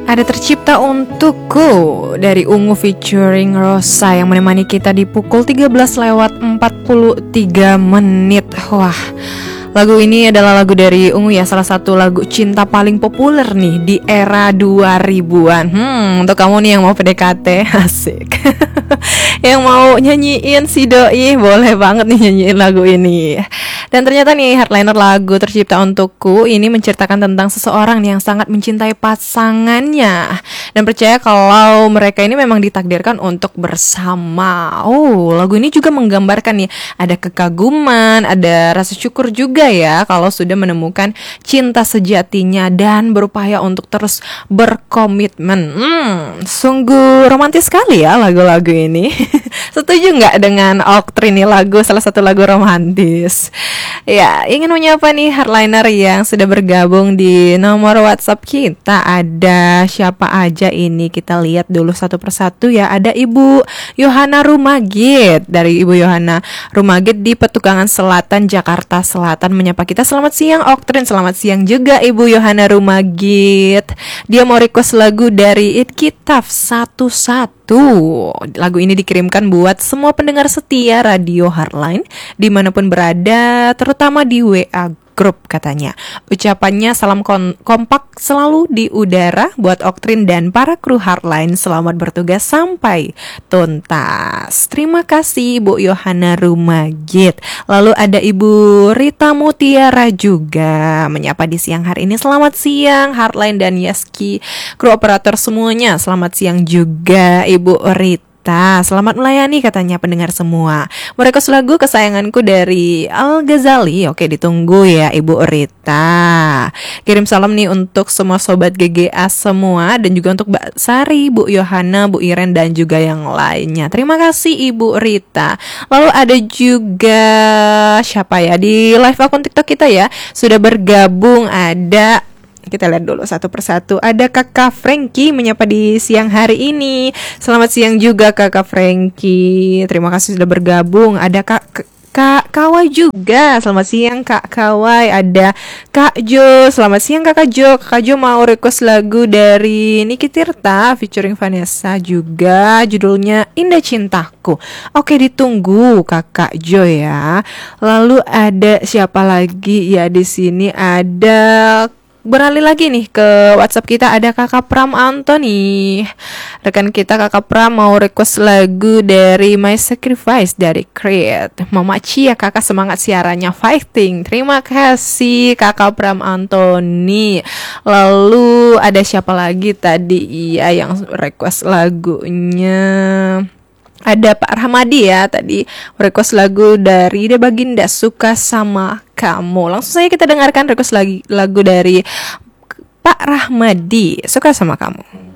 Ada tercipta untukku dari Ungu featuring Rosa yang menemani kita di pukul 13:43 menit. Wah, lagu ini adalah lagu dari Ungu ya, salah satu lagu cinta paling populer nih di era 2000-an. Untuk kamu nih yang mau PDKT, asik. Yang mau nyanyiin si doi, boleh banget nih nyanyiin lagu ini. Dan ternyata nih Heartliner lagu tercipta untukku ini menceritakan tentang seseorang yang sangat mencintai pasangannya dan percaya kalau mereka ini memang ditakdirkan untuk bersama. Oh, lagu ini juga menggambarkan nih ada kekaguman, ada rasa syukur juga ya kalau sudah menemukan cinta sejatinya dan berupaya untuk terus berkomitmen. Sungguh romantis sekali ya lagu-lagu ini. Setuju nggak dengan Oktrin nih lagu salah satu lagu romantis? Ya, ingin menyapa nih Heartliner yang sudah bergabung di nomor WhatsApp kita. Ada siapa aja ini? Kita lihat dulu satu persatu ya. Ada Ibu Yohana Rumagit. Dari Ibu Yohana Rumagit di Petukangan Selatan, Jakarta Selatan menyapa kita. Selamat siang Oktrin, selamat siang juga Ibu Yohana Rumagit. Dia mau request lagu dari Itkitaf 11. Lagu ini dikirimkan buat semua pendengar setia Radio Heartline dimanapun berada, terutama di WA grup katanya. Ucapannya salam kompak selalu di udara buat Oktrin dan para kru Heartline. Selamat bertugas sampai tuntas. Terima kasih Bu Yohana Rumagit. Lalu ada Ibu Rita Mutiara juga menyapa di siang hari ini. Selamat siang Heartline dan Yaski, kru operator semuanya. Selamat siang juga Ibu Rita. Selamat melayani katanya pendengar semua. Mereka lagu kesayanganku dari Al Ghazali. Oke, ditunggu ya Ibu Rita. Kirim salam nih untuk semua sobat GGA semua dan juga untuk Mbak Sari, Bu Yohana, Bu Iren dan juga yang lainnya. Terima kasih Ibu Rita. Lalu ada juga siapa ya di live akun TikTok kita ya sudah bergabung. Ada, kita lihat dulu satu persatu. Ada Kakak Frankie menyapa di siang hari ini. Selamat siang juga Kakak Frankie. Terima kasih sudah bergabung. Ada Kak Kawai juga. Selamat siang Kak Kawai. Ada Kak Jo. Selamat siang Kakak Jo. Kakak Jo mau request lagu dari Niki Tirta featuring Vanessa juga. Judulnya Indah Cintaku. Oke, ditunggu Kakak Jo ya. Lalu ada siapa lagi ya di sini? Ada, beralih lagi nih ke WhatsApp kita, ada Kakak Pram Anthony. Rekan kita Kakak Pram mau request lagu dari My Sacrifice dari Creed. Mama Cia, kakak semangat siarannya fighting. Terima kasih Kakak Pram Anthony. Lalu ada siapa lagi tadi iya yang request lagunya? Ada Pak Rahmadi ya tadi request lagu dari De Baginda, Suka Sama Kamu. Langsung saja kita dengarkan request lagu dari Pak Rahmadi, Suka Sama Kamu.